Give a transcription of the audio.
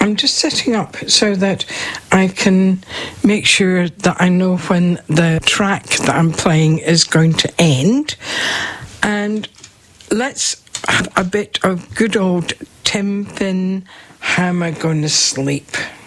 I'm just setting up so that I can make sure that I know when the track that I'm playing is going to end. And let's have a bit of good old Tim Finn, How Am I Gonna Sleep?